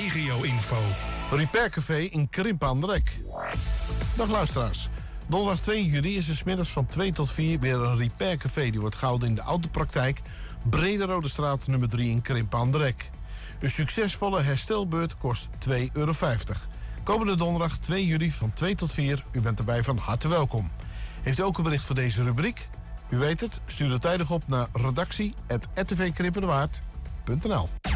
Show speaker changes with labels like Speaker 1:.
Speaker 1: regio-info.
Speaker 2: Repaircafé in Krimpen aan de Rek. Dag luisteraars. Donderdag 2 juli is er 's middags van 2 tot 4 weer een repaircafé. Die wordt gehouden in de autopraktijk Brederode straat nummer 3 in Krimpen aan de Rek. Een succesvolle herstelbeurt kost €2,50. Komende donderdag 2 juli van 2 tot 4. U bent erbij van harte welkom. Heeft u ook een bericht voor deze rubriek? U weet het, stuur het tijdig op naar redactie@rtvkrimpendewaard.nl.